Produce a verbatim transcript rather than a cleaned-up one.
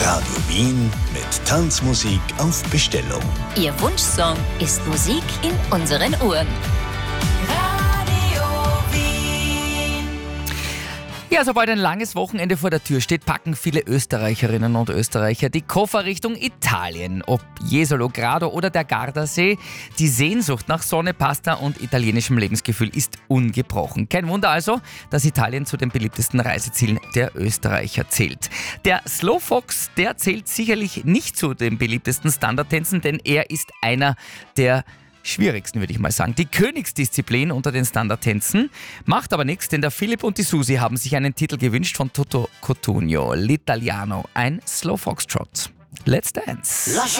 Radio Wien mit Tanzmusik auf Bestellung. Ihr Wunschsong ist Musik in unseren Ohren. Radio Wien. Ja, sobald ein langes Wochenende vor der Tür steht, packen viele Österreicherinnen und Österreicher die Koffer Richtung Italien. Ob Jesolo, Grado oder der Gardasee, die Sehnsucht nach Sonne, Pasta und italienischem Lebensgefühl ist ungebrochen. Kein Wunder also, dass Italien zu den beliebtesten Reisezielen der Österreicher zählt. Der Slowfox, der zählt sicherlich nicht zu den beliebtesten Standardtänzen, denn er ist einer der schwierigsten, würde ich mal sagen. Die Königsdisziplin unter den Standardtänzen. Macht aber nichts, denn der Philipp und die Susi haben sich einen Titel gewünscht von Toto Cotugno, L'Italiano, ein Slow Foxtrot. Let's dance!